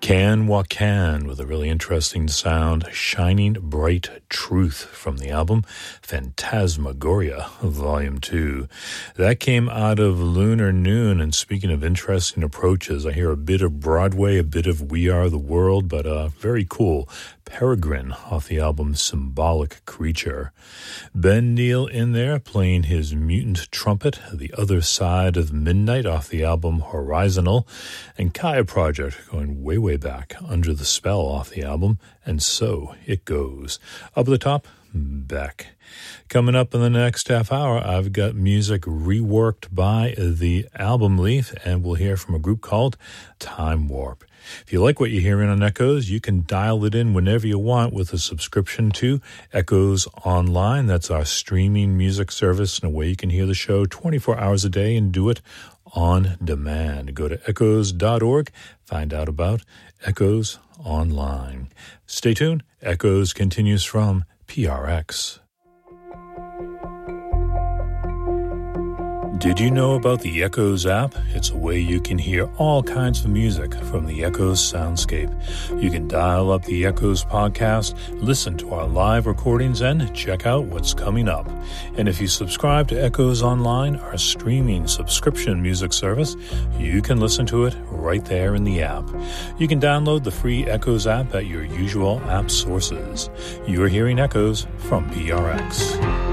Can What Can with a really interesting sound, Shining Bright Truth from the album Phantasmagoria Volume 2. That came out of Lunar Noon, and speaking of interesting approaches, I hear a bit of Broadway, a bit of We Are the World, but very cool. Peregrine off the album Symbolic Creature. Ben Neal in there playing his mutant trumpet, The Other Side of Midnight off the album Horizontal, and Kaya Project going way back, Under the Spell off the album And So It Goes. Up at the top, Beck. Coming up in the next half hour, I've got music reworked by the Album Leaf, and we'll hear from a group called Time Warp. If you like what you're hearing on Echoes, you can dial it in whenever you want with a subscription to Echoes Online. That's our streaming music service, and a way you can hear the show 24 hours a day and do it on demand. Go to echoes.org, find out about Echoes Online. Stay tuned. Echoes continues from PRX. Did you know about the Echoes app? It's a way you can hear all kinds of music from the Echoes soundscape. You can dial up the Echoes podcast, listen to our live recordings, and check out what's coming up. And if you subscribe to Echoes Online, our streaming subscription music service, you can listen to it right there in the app. You can download the free Echoes app at your usual app sources. You're hearing Echoes from PRX.